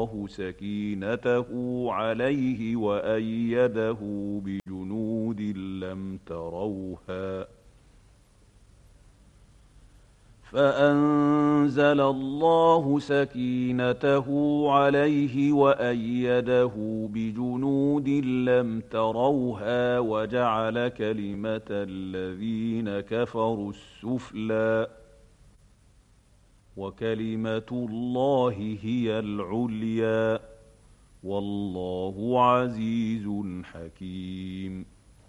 الله سكينته عليه وأيده بجنود لم تروها فأنزل الله سكينته عليه وأيده بجنود لم تروها وجعل كلمة الذين كفروا السفلى وكلمة الله هي العليا والله عزيز حكيم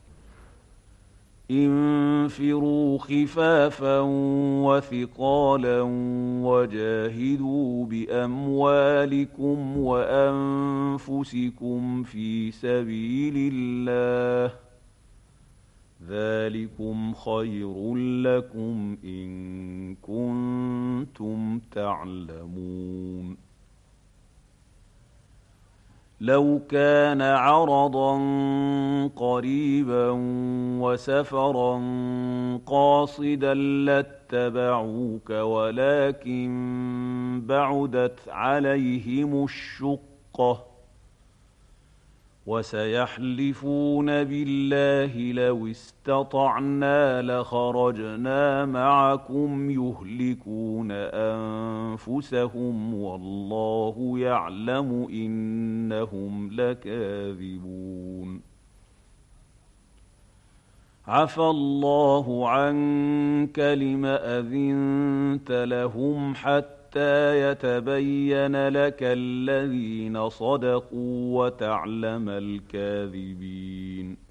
انفروا خفافا وثقالا وجاهدوا بأموالكم وأنفسكم في سبيل الله ذلكم خير لكم إن كنتم تعلمون لو كان عرضا قريبا وسفرا قاصدا لاتبعوك ولكن بعدت عليهم الشقة وسيحلفون بالله لو استطعنا لخرجنا معكم يهلكون أنفسهم والله يعلم إنهم لكاذبون عفى الله عنك لم أذنت لهم حتى يتبين لك الذين صدقوا وتعلم الكاذبين